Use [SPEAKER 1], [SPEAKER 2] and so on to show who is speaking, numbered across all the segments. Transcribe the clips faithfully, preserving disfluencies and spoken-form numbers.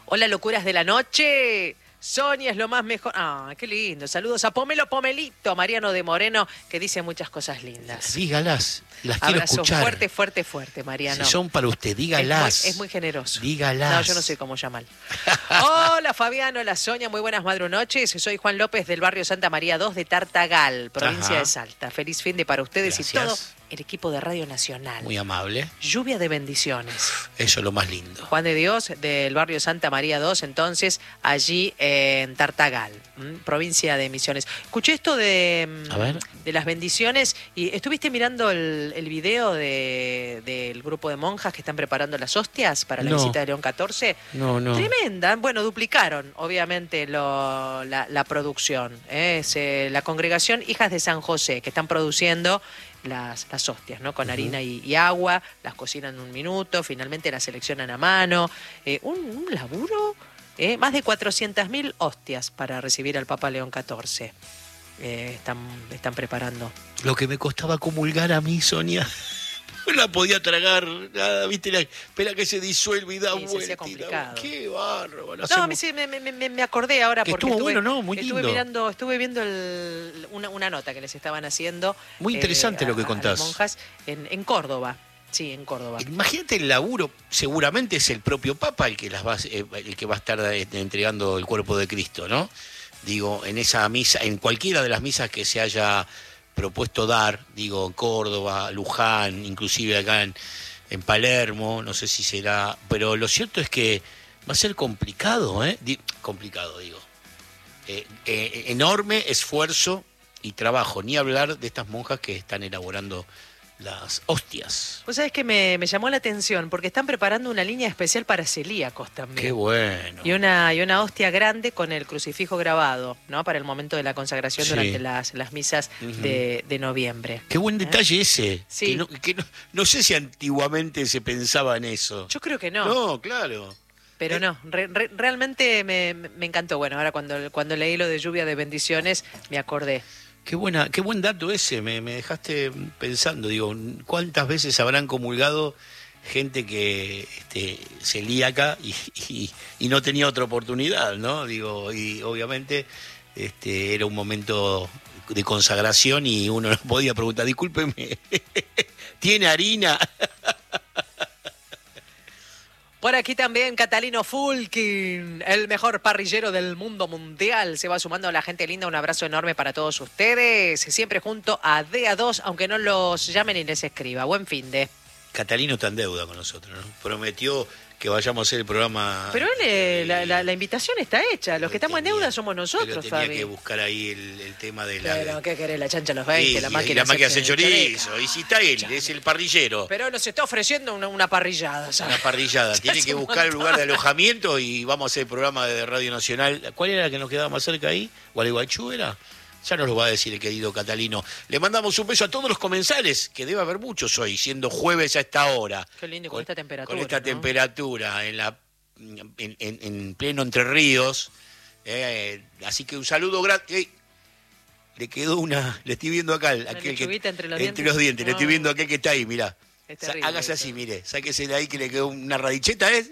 [SPEAKER 1] Hola, locuras de la noche. Sonia es lo más mejor. Ah, qué lindo. Saludos a Pomelo Pomelito, Mariano de Moreno, que dice muchas cosas lindas.
[SPEAKER 2] Dígalas, las quiero
[SPEAKER 1] Abrazo
[SPEAKER 2] escuchar.
[SPEAKER 1] fuerte, fuerte, fuerte, Mariano.
[SPEAKER 2] Si son para usted, dígalas.
[SPEAKER 1] Es muy, es muy generoso.
[SPEAKER 2] Dígalas.
[SPEAKER 1] No, yo no sé cómo llamar. Hola, Fabiano, hola, Sonia, muy buenas madrunoches. Soy Juan López del barrio Santa María dos de Tartagal, provincia
[SPEAKER 2] Ajá.
[SPEAKER 1] de Salta. Feliz fin de para ustedes
[SPEAKER 2] Gracias.
[SPEAKER 1] y todo el equipo de Radio Nacional.
[SPEAKER 2] Muy amable.
[SPEAKER 1] Lluvia de bendiciones.
[SPEAKER 2] Eso es lo más lindo.
[SPEAKER 1] Juan de Dios, del barrio Santa María dos, entonces, allí en Tartagal, ¿m? provincia de Misiones. Escuché esto de,
[SPEAKER 2] A ver.
[SPEAKER 1] de las bendiciones y estuviste mirando el, el video de, del grupo de monjas que están preparando las hostias para la
[SPEAKER 2] No.
[SPEAKER 1] visita de León catorce.
[SPEAKER 2] No, no.
[SPEAKER 1] Tremenda. Bueno, duplicaron, obviamente, lo, la, la producción. ¿eh? Es eh, la congregación Hijas de San José, que están produciendo las, las hostias, ¿no? Con
[SPEAKER 2] Uh-huh.
[SPEAKER 1] harina y, y agua, las cocinan en un minuto, finalmente las seleccionan a mano. Eh, un, un laburo, eh, más de cuatrocientas mil hostias para recibir al Papa León catorce. Eh, están, están preparando.
[SPEAKER 2] Lo que me costaba comulgar a mí, Sonia. No la podía tragar, nada, viste, la, espera que se disuelve y da
[SPEAKER 1] Sí, se hacía
[SPEAKER 2] vuelta. y da
[SPEAKER 1] complicado.
[SPEAKER 2] vuelta. Qué bárbaro.
[SPEAKER 1] No, a mí sí me, me, me, me acordé ahora
[SPEAKER 2] Que
[SPEAKER 1] porque
[SPEAKER 2] estuvo
[SPEAKER 1] estuve,
[SPEAKER 2] bueno, ¿no? Muy
[SPEAKER 1] estuve
[SPEAKER 2] lindo.
[SPEAKER 1] mirando, estuve viendo el- una, una nota que les estaban haciendo.
[SPEAKER 2] Muy interesante
[SPEAKER 1] eh,
[SPEAKER 2] lo que
[SPEAKER 1] a- a
[SPEAKER 2] contás.
[SPEAKER 1] las monjas en, en Córdoba. Sí, en Córdoba.
[SPEAKER 2] Imagínate el laburo, seguramente es el propio Papa el que las va, eh, el que va a estar eh, entregando el cuerpo de Cristo, ¿no? Digo, en esa misa, en cualquiera de las misas que se haya propuesto dar, digo, en Córdoba, Luján, inclusive acá en, en Palermo, no sé si será, pero lo cierto es que va a ser complicado, ¿eh? Di- complicado, digo. Eh, eh, enorme esfuerzo y trabajo, ni hablar de estas monjas que están elaborando las hostias.
[SPEAKER 1] Vos sabés que me, me llamó la atención porque están preparando una línea especial para celíacos también.
[SPEAKER 2] Qué bueno.
[SPEAKER 1] Y una, y una hostia grande con el crucifijo grabado, ¿no? Para el momento de la consagración
[SPEAKER 2] Sí.
[SPEAKER 1] durante las, las misas
[SPEAKER 2] Ujú.
[SPEAKER 1] de, de noviembre.
[SPEAKER 2] Qué buen
[SPEAKER 1] ¿Eh?
[SPEAKER 2] detalle ese.
[SPEAKER 1] Sí.
[SPEAKER 2] Que no, que no, no sé si antiguamente se pensaba en eso.
[SPEAKER 1] Yo creo que no.
[SPEAKER 2] No, claro.
[SPEAKER 1] Pero
[SPEAKER 2] Eh.
[SPEAKER 1] no, re- re- realmente me, me encantó. Bueno, ahora cuando, cuando leí lo de lluvia de bendiciones, me acordé.
[SPEAKER 2] Qué buena, qué buen dato ese. Me, me dejaste pensando. Digo, ¿cuántas veces habrán comulgado gente que este, celíaca y, y, y no tenía otra oportunidad, ¿no? Digo, y obviamente este, era un momento de consagración y uno no podía preguntar, discúlpeme, ¿tiene harina?
[SPEAKER 1] Por aquí también Catalino Fulkin, el mejor parrillero del mundo mundial. Se va sumando a la gente linda. Un abrazo enorme para todos ustedes. Siempre junto a D A dos, aunque no los llamen ni les escriba. Buen fin de.
[SPEAKER 2] Catalino está en deuda con nosotros, ¿no? Prometió que vayamos a hacer el programa.
[SPEAKER 1] Pero él, eh,
[SPEAKER 2] eh,
[SPEAKER 1] la, la, la invitación está hecha. Los
[SPEAKER 2] pero
[SPEAKER 1] que estamos en
[SPEAKER 2] tenía-
[SPEAKER 1] deuda somos nosotros,
[SPEAKER 2] pero tenía
[SPEAKER 1] Fabi.
[SPEAKER 2] que buscar ahí el, el tema de la...
[SPEAKER 1] Pero, ¿qué querés? La chancha a los veinte,
[SPEAKER 2] Sí,
[SPEAKER 1] la
[SPEAKER 2] y
[SPEAKER 1] máquina,
[SPEAKER 2] la máquina hace
[SPEAKER 1] hace
[SPEAKER 2] chorizo. Y si está él, es el parrillero.
[SPEAKER 1] Pero nos está ofreciendo una, una parrillada, ¿sabes?
[SPEAKER 2] Una parrillada.
[SPEAKER 1] Ya
[SPEAKER 2] Tiene
[SPEAKER 1] es
[SPEAKER 2] que
[SPEAKER 1] un
[SPEAKER 2] buscar el
[SPEAKER 1] montón.
[SPEAKER 2] lugar de alojamiento y vamos a hacer el programa de Radio Nacional. ¿Cuál era la que nos quedaba más cerca ahí? ¿Gualeguaychú era? Ya nos lo va a decir el querido Catalino. Le mandamos un beso a todos los comensales, que debe haber muchos hoy, siendo jueves a esta hora.
[SPEAKER 1] Qué lindo con esta temperatura,
[SPEAKER 2] Con esta
[SPEAKER 1] ¿no?
[SPEAKER 2] temperatura, en, la, en, en- en pleno Entre Ríos. Eh, así que un saludo grande. Ey, le quedó una, le estoy viendo acá, aquel que,
[SPEAKER 1] lechuguita entre los dientes.
[SPEAKER 2] los dientes, le estoy
[SPEAKER 1] No.
[SPEAKER 2] viendo aquel que está ahí, mirá.
[SPEAKER 1] Es
[SPEAKER 2] Sa-
[SPEAKER 1] terrible
[SPEAKER 2] Hágase
[SPEAKER 1] eso.
[SPEAKER 2] así, mire, sáquese de ahí que le quedó una radicheta, ¿eh?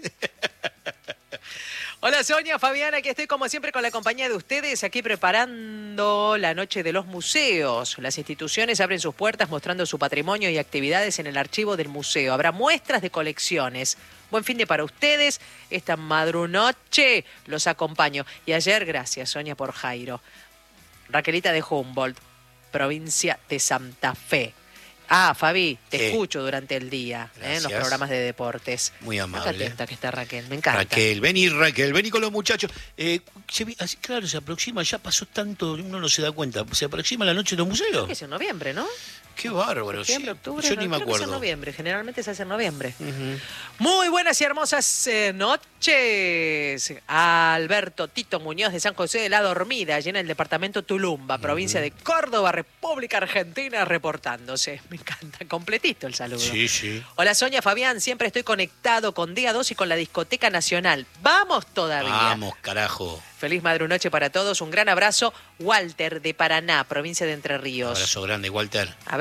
[SPEAKER 1] Hola Sonia, Fabiana, aquí estoy como siempre con la compañía de ustedes, aquí preparando la noche de los museos. Las instituciones abren sus puertas mostrando su patrimonio y actividades en el archivo del museo. Habrá muestras de colecciones. Buen fin de para ustedes. Esta madrunoche los acompaño. Y ayer, gracias Sonia por Jairo. Raquelita de Humboldt, provincia de Santa Fe. Ah, Fabi, te
[SPEAKER 2] Sí.
[SPEAKER 1] escucho durante el día ¿eh? en los
[SPEAKER 2] Gracias.
[SPEAKER 1] programas de deportes.
[SPEAKER 2] Muy
[SPEAKER 1] Qué
[SPEAKER 2] amable.
[SPEAKER 1] atenta que está Raquel, me encanta.
[SPEAKER 2] Raquel, vení Raquel, vení con los muchachos. Eh, se vi- así, claro, se aproxima, ya pasó tanto, uno no se da cuenta. Se aproxima la noche de los museos.
[SPEAKER 1] Que es en noviembre, ¿no?
[SPEAKER 2] Qué bárbaro, sí.
[SPEAKER 1] Septiembre, octubre,
[SPEAKER 2] Yo
[SPEAKER 1] no,
[SPEAKER 2] ni me
[SPEAKER 1] creo que es en
[SPEAKER 2] acuerdo.
[SPEAKER 1] noviembre, generalmente se hace en noviembre.
[SPEAKER 2] Ujú.
[SPEAKER 1] Muy buenas y hermosas eh, noches. Alberto Tito Muñoz de San José de la Dormida, allí en el departamento Tulumba, provincia de Córdoba, República Argentina, reportándose. Me encanta, completito el saludo.
[SPEAKER 2] Sí, sí.
[SPEAKER 1] Hola Sonia, Fabián, siempre estoy conectado con D A dos y con la Discoteca Nacional. ¡Vamos todavía!
[SPEAKER 2] Vamos, carajo.
[SPEAKER 1] Feliz madrunoche para todos, un gran abrazo. Walter de Paraná, provincia de Entre Ríos.
[SPEAKER 2] Abrazo grande, Walter.
[SPEAKER 1] Abrazo.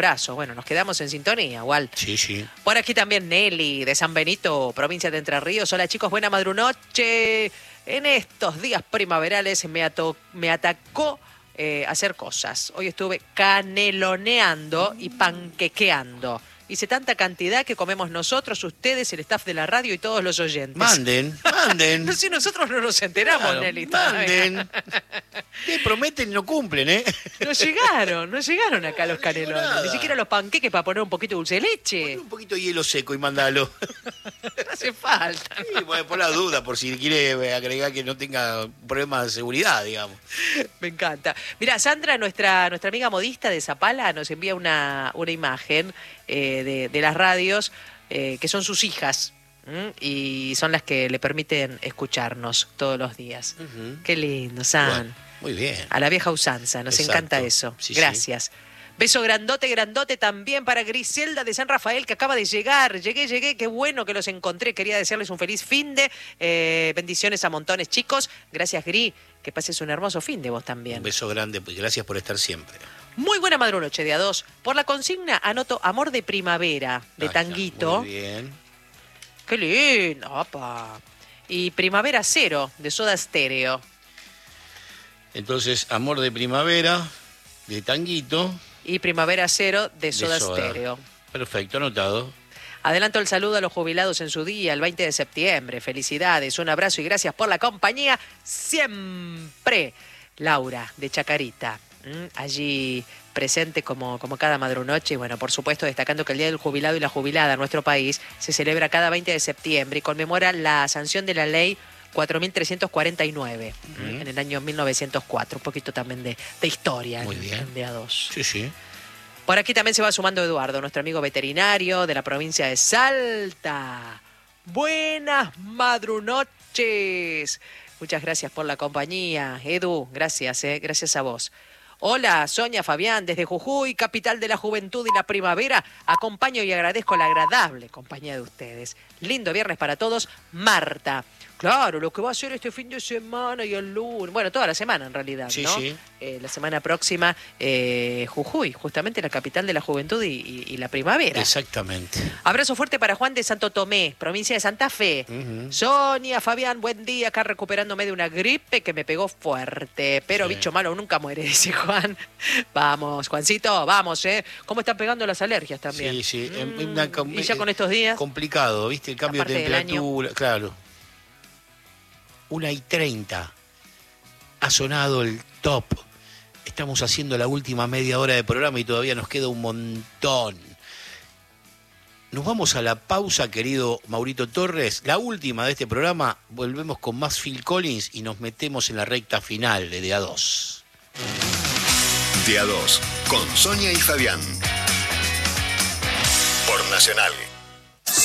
[SPEAKER 1] abrazo. Bueno, nos quedamos en sintonía, igual.
[SPEAKER 2] Sí, sí.
[SPEAKER 1] Por aquí también Nelly, de San Benito, provincia de Entre Ríos. Hola chicos, buena madrunoche. En estos días primaverales me, ato me atacó eh, hacer cosas. Hoy estuve caneloneando y panquequeando. Hice tanta cantidad que comemos nosotros, ustedes, el staff de la radio y todos los oyentes.
[SPEAKER 2] Manden, manden.
[SPEAKER 1] No sé, nosotros no nos enteramos,
[SPEAKER 2] Claro,
[SPEAKER 1] Nelly.
[SPEAKER 2] manden. Que prometen y no cumplen, ¿eh?
[SPEAKER 1] No llegaron, no llegaron acá los
[SPEAKER 2] No llegó
[SPEAKER 1] canelones.
[SPEAKER 2] nada.
[SPEAKER 1] Ni siquiera los panqueques para poner un poquito de dulce de leche.
[SPEAKER 2] Pon un poquito de hielo seco y mándalo.
[SPEAKER 1] No hace falta.
[SPEAKER 2] Sí, bueno, por la duda, por si quiere agregar que no tenga problemas de seguridad, digamos.
[SPEAKER 1] Me encanta. Mira, Sandra, nuestra, nuestra amiga modista de Zapala, nos envía una, una imagen eh, de, de las radios eh, que son sus hijas. ¿m? Y son las que le permiten escucharnos todos los días.
[SPEAKER 2] Uh-huh.
[SPEAKER 1] Qué lindo, San.
[SPEAKER 2] Bueno, muy bien.
[SPEAKER 1] A la vieja usanza, nos
[SPEAKER 2] Exacto.
[SPEAKER 1] encanta eso.
[SPEAKER 2] Sí,
[SPEAKER 1] Gracias. Beso grandote, grandote también para Griselda de San Rafael, que acaba de llegar. Llegué, llegué, qué bueno que los encontré. Quería desearles un feliz finde. Eh, bendiciones a montones, chicos. Gracias, Gri. Que pases un hermoso finde vos también.
[SPEAKER 2] Un beso grande, pues gracias por estar siempre.
[SPEAKER 1] Muy buena madrunoche de A dos. Por la consigna anoto Amor de Primavera, de
[SPEAKER 2] Ah,
[SPEAKER 1] Tanguito.
[SPEAKER 2] Muy bien.
[SPEAKER 1] Qué lindo, opa. Y Primavera Cero, de Soda Stereo.
[SPEAKER 2] Entonces, Amor de Primavera, de Tanguito.
[SPEAKER 1] Y Primavera Cero, de Soda,
[SPEAKER 2] de Soda.
[SPEAKER 1] Stereo.
[SPEAKER 2] Perfecto, anotado.
[SPEAKER 1] Adelanto el saludo a los jubilados en su día, el veinte de septiembre. Felicidades, un abrazo y gracias por la compañía siempre. Laura, de Chacarita, ¿m? allí presente como, como cada madrunoche. Y bueno, por supuesto, destacando que el Día del Jubilado y la Jubilada en nuestro país se celebra cada veinte de septiembre y conmemora la sanción de la ley cuatro mil trescientos cuarenta y nueve,
[SPEAKER 2] Uh-huh.
[SPEAKER 1] en el año mil novecientos cuatro. Un poquito también de, de historia
[SPEAKER 2] Muy
[SPEAKER 1] en,
[SPEAKER 2] bien.
[SPEAKER 1] en Día dos.
[SPEAKER 2] Sí, sí.
[SPEAKER 1] Por aquí también se va sumando Eduardo, nuestro amigo veterinario de la provincia de Salta. Buenas madrunoches. Muchas gracias por la compañía. Edu, gracias, eh, gracias a vos. Hola, Sonia Fabián, desde Jujuy, capital de la juventud y la primavera. Acompaño y agradezco la agradable compañía de ustedes. Lindo viernes para todos. Marta. Claro, lo que va a hacer este fin de semana y el lunes. Bueno, toda la semana en realidad,
[SPEAKER 2] Sí,
[SPEAKER 1] ¿no?
[SPEAKER 2] sí.
[SPEAKER 1] Eh, la semana próxima, eh, Jujuy, justamente la capital de la juventud y, y- y la primavera.
[SPEAKER 2] Exactamente.
[SPEAKER 1] Abrazo fuerte para Juan de Santo Tomé, provincia de Santa Fe.
[SPEAKER 2] Ujú.
[SPEAKER 1] Sonia, Fabián, buen día. Acá recuperándome de una gripe que me pegó fuerte. Pero
[SPEAKER 2] Sí.
[SPEAKER 1] bicho malo nunca muere, dice Juan. Vamos, Juancito, vamos, ¿eh? ¿Cómo están pegando las alergias también?
[SPEAKER 2] Sí, sí.
[SPEAKER 1] Mm,
[SPEAKER 2] em, una com-
[SPEAKER 1] y ya con estos días.
[SPEAKER 2] Complicado, ¿viste? El cambio de
[SPEAKER 1] Aparte del año.
[SPEAKER 2] temperatura. Claro. Una y treinta. Ha sonado el top. Estamos haciendo la última media hora de programa y todavía nos queda un montón. Nos vamos a la pausa, querido Maurito Torres. La última de este programa. Volvemos con más Phil Collins y nos metemos en la recta final de De A dos.
[SPEAKER 3] De A dos, con Sonia y Fabián. Por Nacional.